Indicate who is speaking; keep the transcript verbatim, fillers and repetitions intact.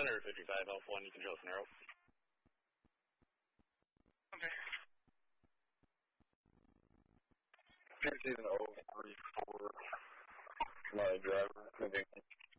Speaker 1: Center fifty-five Alpha one, you can drill Sonero.
Speaker 2: Okay.
Speaker 3: Season oh three four, my driver, moving